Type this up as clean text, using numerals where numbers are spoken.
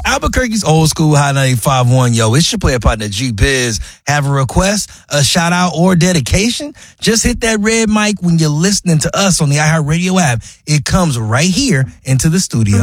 Albuquerque's Old School High 95.1. Yo, it's your player partner, G-Biz. Have a request, a shout out, or dedication? Just hit that red mic when you're listening to us on the iHeartRadio app. It comes right here into the studio.